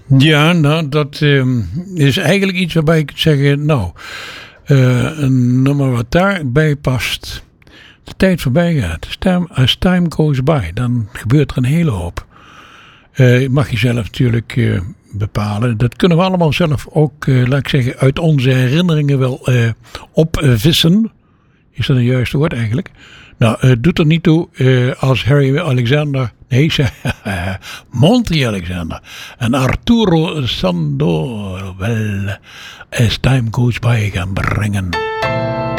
Ja, nou, dat is eigenlijk iets waarbij ik zeg, een nummer wat daarbij past. De tijd voorbij gaat. As time goes by, dan gebeurt er een hele hoop. Mag je zelf natuurlijk bepalen. Dat kunnen we allemaal zelf ook, laat ik zeggen, uit onze herinneringen wel opvissen. Is dat een juist woord eigenlijk? Nou, het doet er niet toe als Harry Alexander, Monty Alexander en Arturo Sandor wel As Time Goes By gaan brengen.